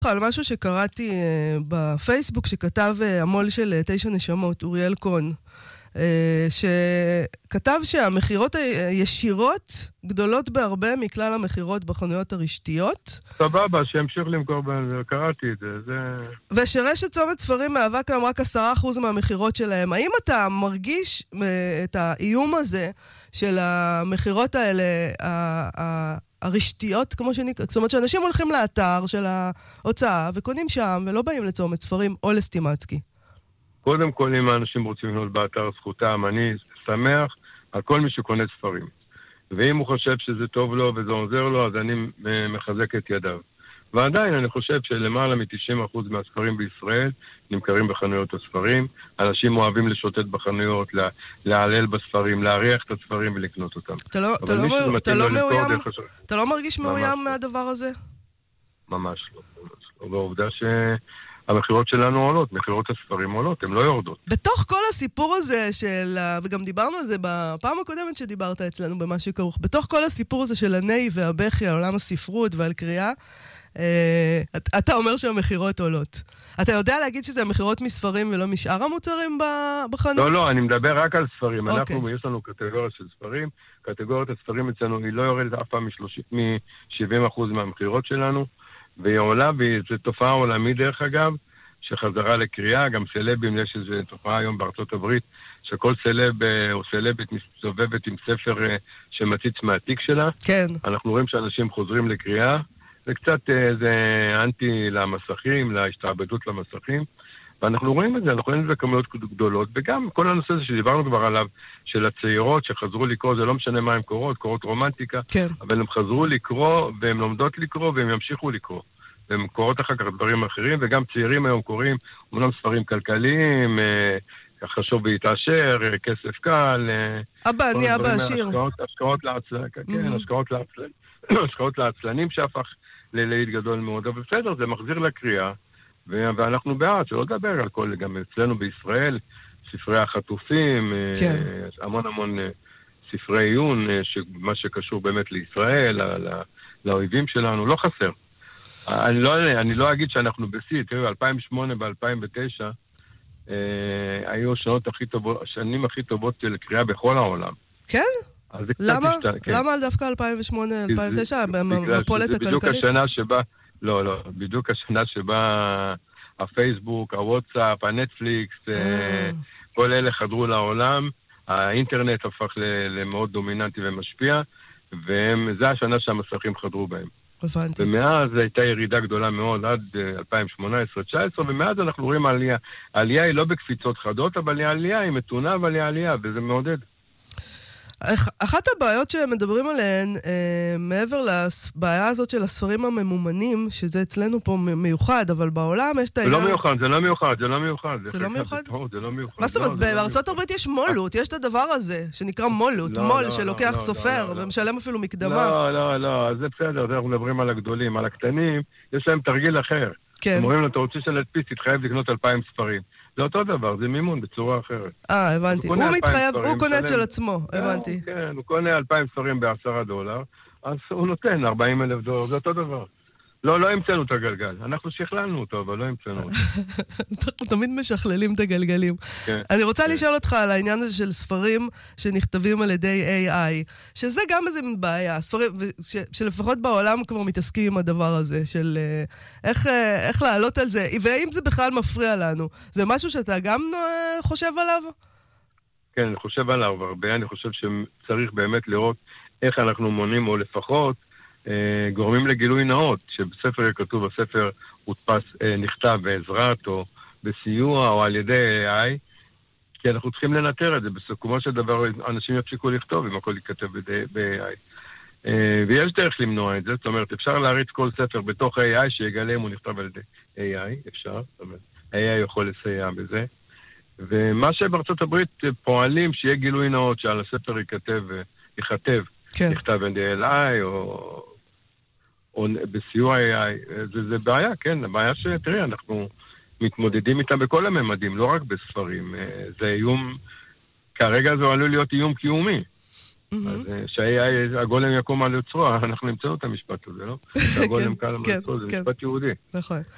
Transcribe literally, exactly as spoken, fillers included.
על משהו שקראתי uh, בפייסבוק, שכתב uh, המול של uh, תשע נשמות, אוריאל קון, uh, שכתב שהמחירות הישירות גדולות בהרבה מכלל המחירות בחנויות הרשתיות. סבבה, שימשיך למכור, קראתי את זה. זה... ושרשת צומת ספרים מהווה כיום רק עשרה אחוז מהמחירות שלהם. האם אתה מרגיש uh, את האיום הזה של המחירות האלה, ה- ה- הרשתיות, כמו שנקרא, זאת אומרת שאנשים הולכים לאתר של ההוצאה וקונים שם ולא באים לצומת ספרים או לסטימצקי? קודם כל, אם האנשים רוצים לקנות באתר זכותם, אני שמח על כל מי שקונה ספרים. ואם הוא חושב שזה טוב לו וזה עוזר לו, אז אני מחזק את ידיו. ועדיין אני חושב שלמעלה מ-תשעים אחוז מהספרים בישראל נמכרים בחנויות הספרים. אנשים אוהבים לשוטט בחנויות, להעלל בספרים, להריח את הספרים ולקנות אותם. אתה לא, אתה לא, אתה לא מאוים, אתה לא מרגיש מאוים מהדבר הזה? ממש לא, ממש לא. והעובדה שהמחירות שלנו עולות, מחירות הספרים עולות, הן לא יורדות. בתוך כל הסיפור הזה של, וגם דיברנו על זה בפעם הקודמת שדיברת אצלנו במה שכרוך, בתוך כל הסיפור הזה של הנאי והבכי על עולם הספרות ועל קריאה, אתה אומר שהמחירות עולות. אתה יודע להגיד שזה המחירות מספרים ולא משאר המוצרים בחנות? לא, לא, אני מדבר רק על ספרים. אנחנו, יש לנו קטגוריה של ספרים. קטגוריית הספרים אצלנו היא לא יורדת אף פעם מ-שבעים אחוז מהמחירות שלנו, והיא עולה, וזו תופעה עולמית דרך אגב, שחזרה לקריאה. גם סלבים, יש איזו תופעה היום בארצות הברית, שכל סלב או סלבית מסתובבת עם ספר שמציץ מהתיק שלה. כן. אנחנו רואים שאנשים חוזרים לקריאה. זה קצת איזה אנטי למסכים, להשתעבדות למסכים, ואנחנו רואים את זה, אנחנו רואים את זה כמויות גדולות, וגם כל הנושא הזה שדיברנו כבר עליו, של הצעירות שחזרו לקרוא, זה לא משנה מה הן קורות, קורות רומנטיקה, כן. אבל הן חזרו לקרוא, והן לומדות לקרוא, והן ימשיכו לקרוא. והן קורות אחר כך דברים אחרים, וגם צעירים היום קוראים, אומנם ספרים כלכליים, חשוב להתעשר, כסף קל, אבא, אני אבא עשיר. השקעות לעצלנים, כן, השקעות לעצלנים, השקעות לעצלנים שהפך ללהיט גדול מאוד, אבל בסדר, זה מחזיר לקריאה, ואנחנו בעד, שלא לדבר על כל, גם אצלנו בישראל, ספרי החטופים, כן. המון המון ספרי עיון, מה שקשור באמת לישראל, לאויבים שלנו, לא חסר. אני לא, אני לא אגיד שאנחנו בסי, תראו, אלפיים ושמונה ב-אלפיים ותשע, היו שנות הכי טובות, השנים הכי טובות לקריאה בכל העולם. כן? למה? למה דווקא אלפיים ושמונה אלפיים ותשע? במפולת הכלכלית? בדיוק השנה שבה, לא, לא, בדיוק השנה שבה הפייסבוק, הוואטסאפ, הנטפליקס, כל אלה חדרו לעולם, האינטרנט הפך למאוד דומיננטי ומשפיע, וזה השנה שהמסכים חדרו בהם. הבנתי. ומאז הייתה ירידה גדולה מאוד עד אלפיים שמונה עשרה תשע עשרה, ומאז אנחנו רואים עלייה. העלייה היא לא בקפיצות חדות, אבל העלייה היא מתונה, אבל היא עלייה, וזה מעודד. אחת הבעיות שמדברים עליהן, אה, מעבר לבעיה הזאת של הספרים הממומנים, שזה אצלנו פה מיוחד, אבל בעולם יש את העניין... זה לא מיוחד, זה לא מיוחד, זה לא מיוחד. זה לא מיוחד? זה לא מיוחד. מה זאת אומרת? בארצות הברית יש מולות, יש את הדבר הזה, שנקרא מולות, מול שלוקח סופר, ומשלם אפילו מקדמה. לא, לא, לא, זה בסדר, אנחנו מדברים על הגדולים, על הקטנים, יש להם תרגיל אחר. כן. אומרים לו, אתה רוצה שנדפיס, תתחייב לקנות אלפיים ספרים. זה אותו דבר, זה מימון בצורה אחרת. אה, הבנתי. הוא מתחייב, הוא קונה את של עצמו, הבנתי. כן, הוא קונה אלפיים ספרים בעשרה דולר, אז הוא נותן ארבעים אלף דולר, זה אותו דבר. לא, לא המצאנו את הגלגל. אנחנו שכללנו אותו, אבל לא המצאנו אותו. אנחנו תמיד משכללים את הגלגלים. אני רוצה לשאול אותך על העניין הזה של ספרים שנכתבים על ידי איי איי, שזה גם איזה בעיה, ספרים שלפחות בעולם כבר מתעסקים עם הדבר הזה, של איך לעלות על זה, ואם זה בכלל מפריע לנו. זה משהו שאתה גם חושב עליו? כן, אני חושב עליו הרבה. אני חושב שצריך באמת לראות איך אנחנו מונים, או לפחות גורמים לגילוי נאות, שבספר כתוב, הספר הודפס, נכתב בעזרת או בסיוע או על ידי איי איי, כי אנחנו צריכים לנטר את זה. בסיכומו של דבר אנשים יפסיקו לכתוב אם הכל ייכתב ב-איי איי. ויש דרך למנוע את זה, זאת אומרת, אפשר להריץ כל ספר בתוך איי איי שיגלה אם הוא נכתב על ידי איי איי, אפשר, זאת אומרת, איי איי יכול לסייע בזה. ומה שבארצות הברית פועלים, שיהיה גילוי נאות שעל הספר ייכתב, ייכתב, כן. נכתב על ידי איי איי או... או בסיוע איי איי, זה, זה בעיה, כן, הבעיה שתראי, אנחנו מתמודדים איתה בכל הממדים, לא רק בספרים, זה איום, כרגע זה עלול להיות איום קיומי, אז שה-איי איי, הגולם יקום על יוצרו, אנחנו נמצאנו את המשפט הזה, לא? שהגולם קל על יוצרו, זה משפט יהודי. נכון.